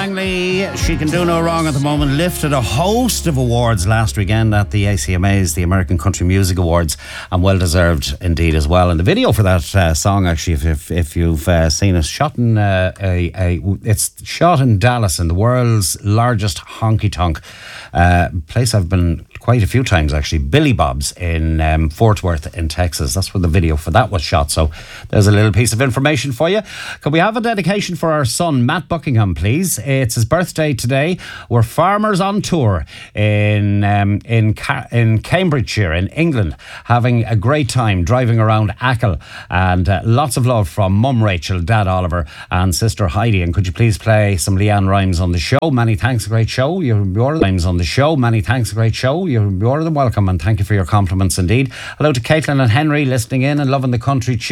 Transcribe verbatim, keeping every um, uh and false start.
Langley, she can do no wrong at the moment, lifted a host of awards last weekend at the A C M As, the American Country Music Awards, and well deserved indeed as well. And the video for that uh, song, actually, if if, if you've uh, seen it, shot in uh, a, a it's shot in Dallas, in the world's largest honky tonk uh, place I've been quite a few times actually, Billy Bob's in um, Fort Worth in Texas. That's where the video for that was shot. So there's a little piece of information for you. Can we have a dedication for our son Matt Buckingham, please? It's his birthday today. We're farmers on tour in um, in Ca- in Cambridgeshire in England, having a great time driving around Achill, and uh, lots of love from Mum Rachel, Dad Oliver and Sister Heidi. And could you please play some Leanne Rhymes on the show? Many thanks, a great show. You're you're Rhymes on the show. Many thanks, a great show. You're more than welcome, and thank you for your compliments indeed. Hello to Caitlin and Henry listening in and loving the country tune.